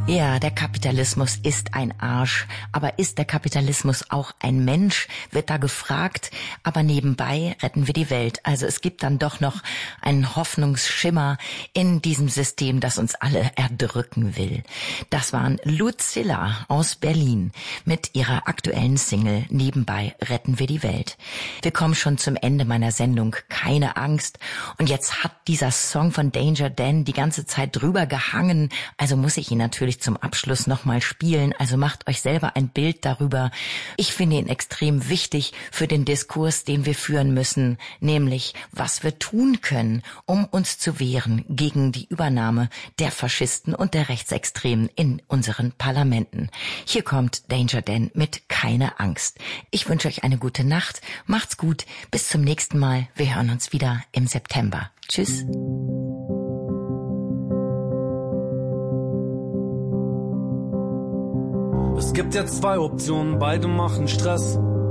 Ja, der Kapitalismus ist ein Arsch. Aber ist der Kapitalismus auch ein Mensch, wird da gefragt. Aber nebenbei retten wir die Welt. Also es gibt dann doch noch einen Hoffnungsschimmer in diesem System, das uns alle erdrücken will. Das waren Lucilla aus Berlin mit ihrer aktuellen Single Nebenbei retten wir die Welt. Wir kommen schon zum Ende meiner Sendung. Keine Angst. Und jetzt hat dieser Song von Danger Dan die ganze Zeit drüber gehangen. Also muss ich ihn natürlich zum Abschluss nochmal spielen. Also macht euch selber ein Bild darüber. Ich finde ihn extrem wichtig für den Diskurs, den wir führen müssen, nämlich was wir tun können, um uns zu wehren gegen die Übernahme der Faschisten und der Rechtsextremen in unseren Parlamenten. Hier kommt Danger Dan mit Keine Angst. Ich wünsche euch eine gute Nacht. Macht's gut. Bis zum nächsten Mal. Wir hören uns wieder im September. Tschüss. Es gibt jetzt zwei Optionen, beide machen Stress.